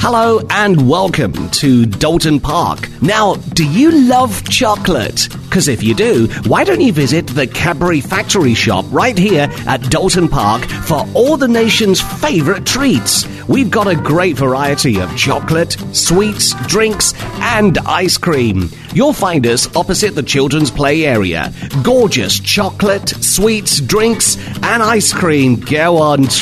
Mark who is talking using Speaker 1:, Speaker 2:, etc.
Speaker 1: Hello and welcome to Dalton Park. Now, do you love chocolate? Because if you do, why don't you visit the Cadbury Factory shop right here at Dalton Park for all the nation's favourite treats? We've got a great variety of chocolate, sweets, drinks and ice cream. You'll find us opposite the children's play area. Gorgeous chocolate, sweets, drinks and ice cream. Go on,